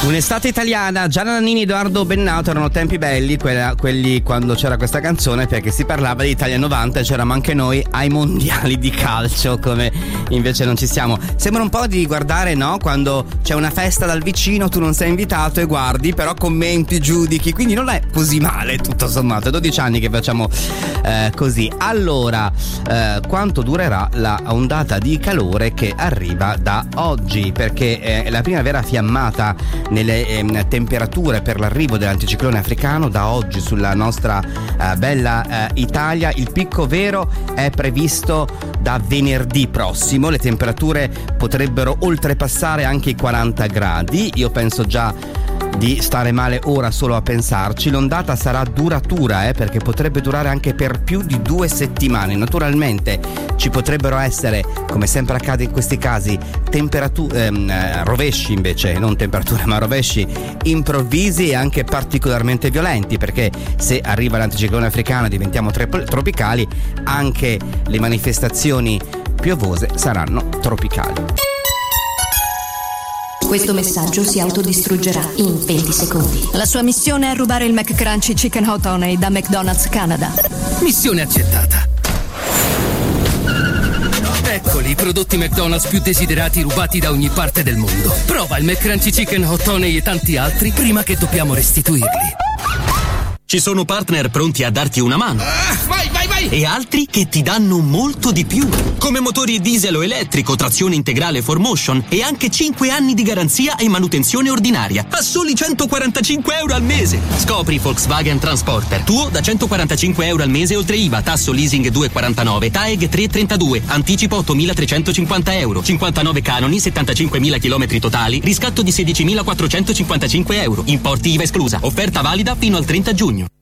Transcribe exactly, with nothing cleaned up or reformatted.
Un'estate italiana, Gianna Nannini, Edoardo Bennato, erano tempi belli, quella, quelli quando c'era questa canzone, perché si parlava di Italia novanta e c'eravamo anche noi ai mondiali di calcio, come invece non ci siamo. Sembra un po' di guardare, no? Quando c'è una festa dal vicino, tu non sei invitato e guardi, però commenti, giudichi, quindi non è così male tutto sommato. È dodici anni che facciamo eh, così. Allora, eh, quanto durerà la ondata di calore che arriva da oggi? Perché eh, la prima vera fiammata nelle eh, temperature per l'arrivo dell'anticiclone africano da oggi sulla nostra eh, bella eh, Italia. Il picco vero è previsto da venerdì prossimo. Le temperature potrebbero oltrepassare anche i quaranta gradi. Io penso già di stare male ora solo a pensarci. L'ondata sarà duratura, eh, perché potrebbe durare anche per più di due settimane. Naturalmente ci potrebbero essere, come sempre accade in questi casi, temperature ehm, rovesci invece, non temperature ma rovesci improvvisi e anche particolarmente violenti, perché se arriva l'anticiclone africano e diventiamo tre- tropicali, anche le manifestazioni piovose saranno tropicali. Questo messaggio si autodistruggerà in venti secondi. La sua missione è rubare il McCrunchy Chicken Hot Honey da McDonald's Canada. Missione accettata. Eccoli i prodotti McDonald's più desiderati rubati da ogni parte del mondo. Prova il McCrunchy Chicken Hot Honey e tanti altri prima che dobbiamo restituirli. Ci sono partner pronti a darti una mano. Ah, vai, vai, vai! E altri che ti danno molto di più. Come motori diesel o elettrico, trazione integrale four motion e anche cinque anni di garanzia e manutenzione ordinaria. A soli centoquarantacinque euro al mese. Scopri Volkswagen Transporter. Tuo da centoquarantacinque euro al mese oltre I V A, tasso leasing due virgola quarantanove, T A E G tre virgola trentadue, anticipo ottomilatrecentocinquanta euro, cinquantanove canoni, settantacinquemila chilometri totali, riscatto di sedicimilaquattrocentocinquantacinque euro, importi I V A esclusa. Offerta valida fino al trenta giugno.